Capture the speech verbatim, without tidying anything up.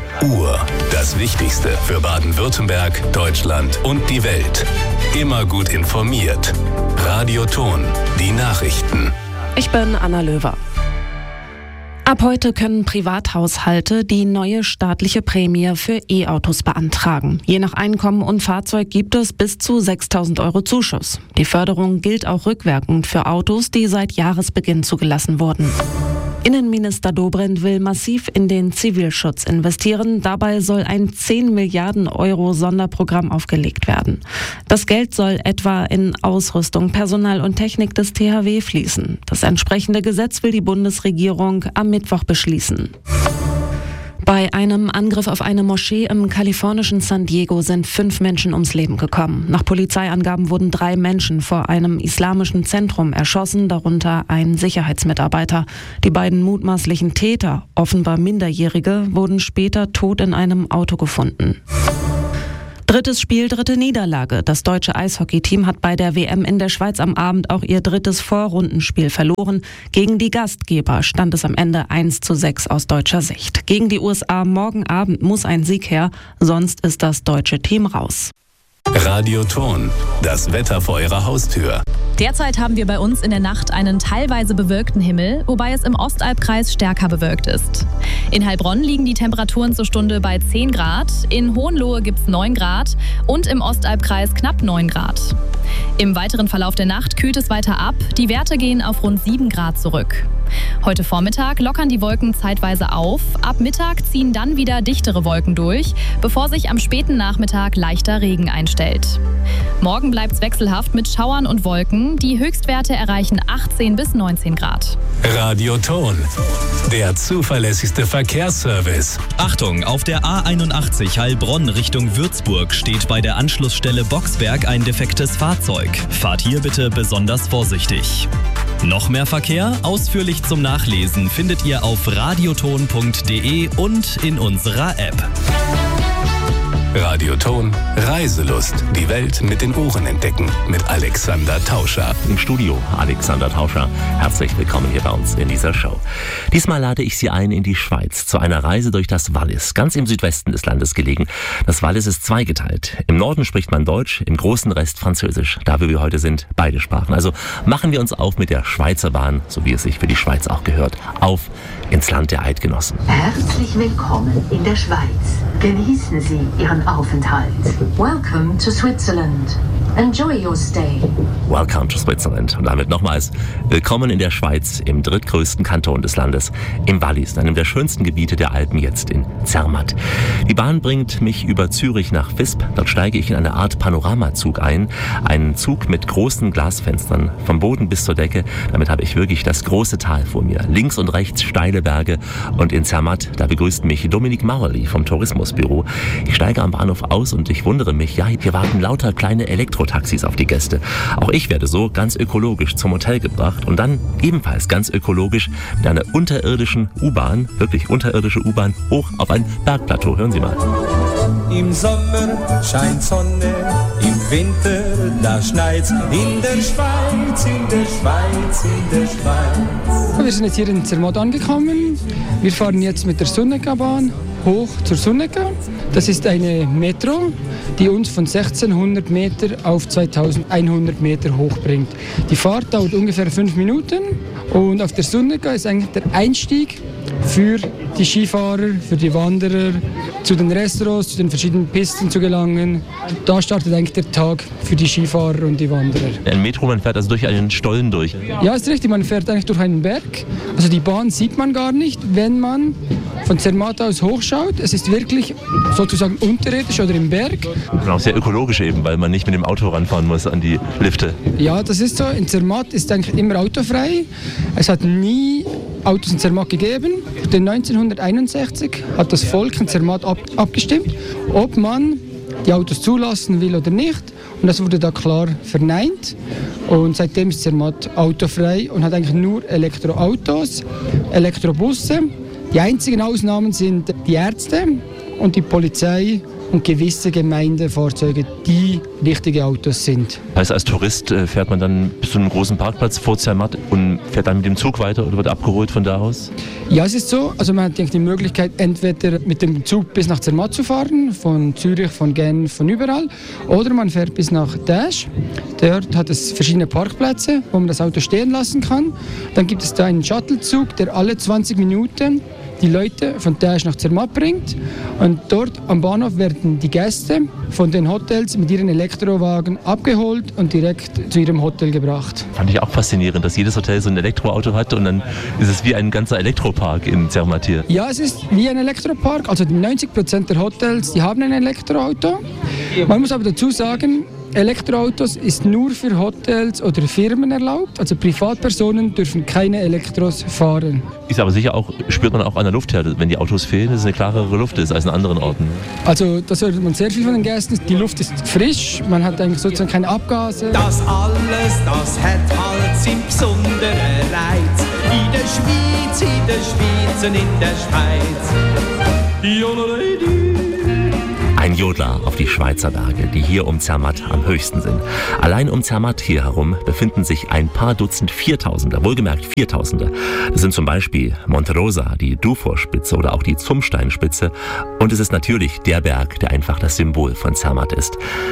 Uhr. Das Wichtigste für Baden-Württemberg, Deutschland und die Welt. Immer gut informiert. Radioton. Die Nachrichten. Ich bin Anna Löwer. Ab heute können Privathaushalte die neue staatliche Prämie für E-Autos beantragen. Je nach Einkommen und Fahrzeug gibt es bis zu sechstausend Euro Zuschuss. Die Förderung gilt auch rückwirkend für Autos, die seit Jahresbeginn zugelassen wurden. Innenminister Dobrindt will massiv in den Zivilschutz investieren. Dabei soll ein zehn Milliarden Euro Sonderprogramm aufgelegt werden. Das Geld soll etwa in Ausrüstung, Personal und Technik des T H W fließen. Das entsprechende Gesetz will die Bundesregierung am Mittwoch beschließen. Bei einem Angriff auf eine Moschee im kalifornischen San Diego sind fünf Menschen ums Leben gekommen. Nach Polizeiangaben wurden drei Menschen vor einem islamischen Zentrum erschossen, darunter ein Sicherheitsmitarbeiter. Die beiden mutmaßlichen Täter, offenbar Minderjährige, wurden später tot in einem Auto gefunden. Drittes Spiel, dritte Niederlage. Das deutsche Eishockeyteam hat bei der W M in der Schweiz am Abend auch ihr drittes Vorrundenspiel verloren. Gegen die Gastgeber stand es am Ende eins zu sechs aus deutscher Sicht. Gegen die U S A morgen Abend muss ein Sieg her, sonst ist das deutsche Team raus. Radioton. Das Wetter vor Ihrer Haustür. Derzeit haben wir bei uns in der Nacht einen teilweise bewölkten Himmel, wobei es im Ostalbkreis stärker bewölkt ist. In Heilbronn liegen die Temperaturen zur Stunde bei zehn Grad, in Hohenlohe gibt es neun Grad und im Ostalbkreis knapp neun Grad. Im weiteren Verlauf der Nacht kühlt es weiter ab, die Werte gehen auf rund sieben Grad zurück. Heute Vormittag lockern die Wolken zeitweise auf, ab Mittag ziehen dann wieder dichtere Wolken durch, bevor sich am späten Nachmittag leichter Regen einstellt. Morgen bleibt es wechselhaft mit Schauern und Wolken, die Höchstwerte erreichen achtzehn bis neunzehn Grad. Radioton. Der zuverlässigste Verkehrsservice. Achtung, auf der A einundachtzig Heilbronn Richtung Würzburg steht bei der Anschlussstelle Boxberg ein defektes Fahrzeug. Fahrt hier bitte besonders vorsichtig. Noch mehr Verkehr? Ausführlich zum Nachlesen findet ihr auf radioton punkt de und in unserer App. Radioton. Reiselust. Die Welt mit den Ohren entdecken. Mit Alexander Tauscher. Im Studio Alexander Tauscher. Herzlich willkommen hier bei uns in dieser Show. Diesmal lade ich Sie ein in die Schweiz zu einer Reise durch das Wallis, ganz im Südwesten des Landes gelegen. Das Wallis ist zweigeteilt. Im Norden spricht man Deutsch, im großen Rest Französisch. Da, wo wir heute sind, beide Sprachen. Also machen wir uns auf mit der Schweizer Bahn, so wie es sich für die Schweiz auch gehört, auf ins Land der Eidgenossen. Herzlich willkommen in der Schweiz. Genießen Sie Ihren Aufenthalt. Welcome to Switzerland. Enjoy your stay. Welcome to Switzerland. Und damit nochmals willkommen in der Schweiz, im drittgrößten Kanton des Landes, im Wallis, einem der schönsten Gebiete der Alpen, jetzt in Zermatt. Die Bahn bringt mich über Zürich nach Visp. Dort steige ich in eine Art Panoramazug ein. Einen Zug mit großen Glasfenstern, vom Boden bis zur Decke. Damit habe ich wirklich das große Tal vor mir. Links und rechts steile Berge. Und in Zermatt, da begrüßt mich Dominique Mauerli vom Tourismusbüro. Ich steige am Bahnhof aus und ich wundere mich, ja, hier warten lauter kleine Elektrotaxis auf die Gäste. Auch ich werde so ganz ökologisch zum Hotel gebracht und dann ebenfalls ganz ökologisch mit einer unterirdischen U-Bahn, wirklich unterirdische U-Bahn, hoch auf ein Bergplateau. Hören Sie mal. Im Sommer scheint Sonne, im Winter da schneit's. In der Schweiz, in der Schweiz, in der Schweiz. Wir sind jetzt hier in Zermatt angekommen. Wir fahren jetzt mit der Sunnegabahn hoch zur Sunnega. Das ist eine Metro, die uns von sechzehnhundert Meter auf zweitausendeinhundert Meter hochbringt. Die Fahrt dauert ungefähr fünf Minuten und auf der Sunnega ist eigentlich der Einstieg für die Skifahrer, für die Wanderer, zu den Restaurants, zu den verschiedenen Pisten zu gelangen. Da startet eigentlich der Tag für die Skifahrer und die Wanderer. Ein Metro, man fährt also durch einen Stollen durch? Ja, ist richtig, man fährt eigentlich durch einen Berg. Also die Bahn sieht man gar nicht, wenn man von Zermatt aus hochschaut. Es ist wirklich sozusagen unterirdisch oder im Berg. Und auch sehr ökologisch eben, weil man nicht mit dem Auto ranfahren muss an die Lifte. Ja, das ist so. In Zermatt ist eigentlich immer autofrei. Es hat nie Autos in Zermatt gegeben. Denn neunzehnhunderteinundsechzig hat das Volk in Zermatt ab, abgestimmt, ob man die Autos zulassen will oder nicht. Und das wurde da klar verneint. Und seitdem ist Zermatt autofrei und hat eigentlich nur Elektroautos, Elektrobusse. Die einzigen Ausnahmen sind die Ärzte und die Polizei und gewisse Gemeindefahrzeuge, die richtige Autos sind. Heißt, als Tourist fährt man dann bis zu einem großen Parkplatz vor Zermatt und fährt dann mit dem Zug weiter oder wird abgeholt von da aus? Ja, es ist so. Also man hat die Möglichkeit, entweder mit dem Zug bis nach Zermatt zu fahren, von Zürich, von Genf, von überall, oder man fährt bis nach Daesch. Dort hat es verschiedene Parkplätze, wo man das Auto stehen lassen kann. Dann gibt es da einen Shuttlezug, der alle zwanzig Minuten die Leute von Daesch nach Zermatt bringt. Und dort am Bahnhof werden die Gäste von den Hotels mit ihren Elektrowagen abgeholt und direkt zu ihrem Hotel gebracht. Fand ich auch faszinierend, dass jedes Hotel so ein Elektroauto hat und dann ist es wie ein ganzer Elektropark in Zermatt hier. Ja, es ist wie ein Elektropark. Also neunzig Prozent der Hotels, die haben ein Elektroauto. Man muss aber dazu sagen, Elektroautos ist nur für Hotels oder Firmen erlaubt, also Privatpersonen dürfen keine Elektros fahren. Ist aber sicher auch, spürt man auch an der Luft her, wenn die Autos fehlen, dass es eine klarere Luft ist als in anderen Orten. Also das hört man sehr viel von den Gästen, die Luft ist frisch, man hat eigentlich sozusagen keine Abgase. Das alles, das hat halt seinen besonderen Reiz, in der Schweiz, in der Schweiz und in der Schweiz. Jodelei. Ein Jodler auf die Schweizer Berge, die hier um Zermatt am höchsten sind. Allein um Zermatt hier herum befinden sich ein paar Dutzend Viertausender, wohlgemerkt Viertausender. Das sind zum Beispiel Monte Rosa, die Dufour-Spitze oder auch die Zumstein-Spitze. Und es ist natürlich der Berg, der einfach das Symbol von Zermatt ist.